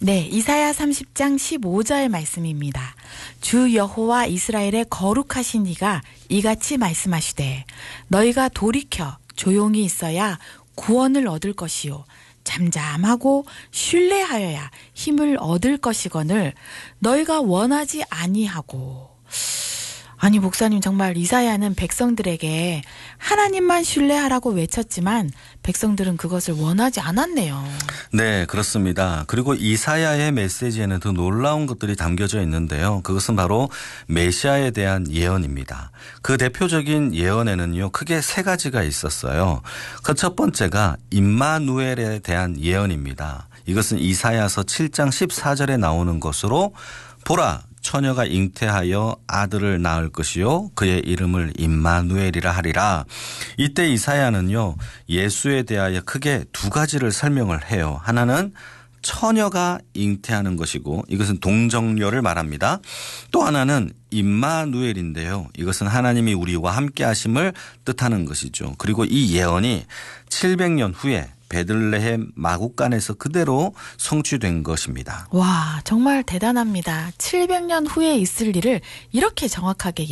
네, 이사야 30장 15절 말씀입니다. 주 여호와 이스라엘의 거룩하신 이가 이같이 말씀하시되 너희가 돌이켜 조용히 있어야 구원을 얻을 것이요 잠잠하고 신뢰하여야 힘을 얻을 것이거늘 너희가 원하지 아니하고. 아니 목사님, 정말 이사야는 백성들에게 하나님만 신뢰하라고 외쳤지만 백성들은 그것을 원하지 않았네요. 네, 그렇습니다. 그리고 이사야의 메시지에는 더 놀라운 것들이 담겨져 있는데요. 그것은 바로 메시아에 대한 예언입니다. 그 대표적인 예언에는요, 크게 세 가지가 있었어요. 그 첫 번째가 임마누엘에 대한 예언입니다. 이것은 이사야서 7장 14절에 나오는 것으로 보라, 처녀가 잉태하여 아들을 낳을 것이요 그의 이름을 임마누엘이라 하리라. 이때 이사야는요, 예수에 대하여 크게 두 가지를 설명을 해요. 하나는 처녀가 잉태하는 것이고 이것은 동정녀를 말합니다. 또 하나는 임마누엘인데요. 이것은 하나님이 우리와 함께 하심을 뜻하는 것이죠. 그리고 이 예언이 700년 후에 베들레헴 마구간에서 그대로 성취된 것입니다. 와, 정말 대단합니다. 700년 후에 있을 일을 이렇게 정확하게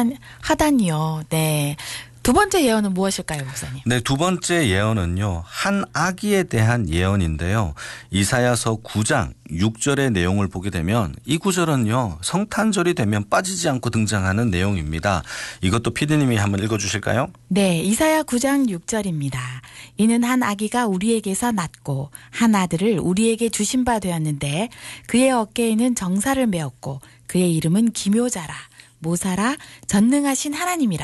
예언하다니요. 네. 두 번째 예언은 무엇일까요, 목사님? 네, 두 번째 예언은요, 한 아기에 대한 예언인데요. 이사야서 9장 6절의 내용을 보게 되면 이 구절은요, 성탄절이 되면 빠지지 않고 등장하는 내용입니다. 이것도 피디님이 한번 읽어주실까요? 네, 이사야 9장 6절입니다. 이는 한 아기가 우리에게서 낳고 한 아들을 우리에게 주신 바 되었는데 그의 어깨에는 정사를 메었고 그의 이름은 기묘자라. 모사라, 전능하신 하나님이라,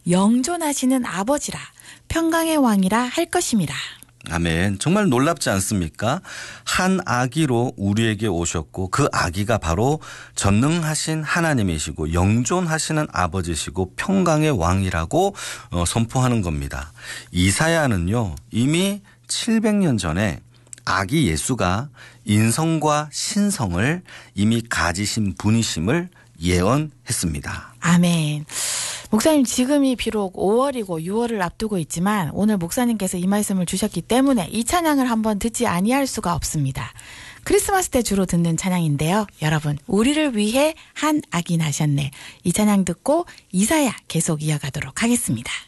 영존하시는 아버지라, 평강의 왕이라 할 것임이라. 아멘. 정말 놀랍지 않습니까? 한 아기로 우리에게 오셨고 그 아기가 바로 전능하신 하나님이시고 영존하시는 아버지시고 평강의 왕이라고 선포하는 겁니다. 이사야는요, 이미 700년 전에 아기 예수가 인성과 신성을 이미 가지신 분이심을 예언했습니다. 아멘. 목사님, 지금이 비록 5월이고 6월을 앞두고 있지만 오늘 목사님께서 이 말씀을 주셨기 때문에 이 찬양을 한번 듣지 아니할 수가 없습니다. 크리스마스 때 주로 듣는 찬양인데요. 여러분, 우리를 위해 한 아기 나셨네. 이 찬양 듣고 이사야 계속 이어가도록 하겠습니다.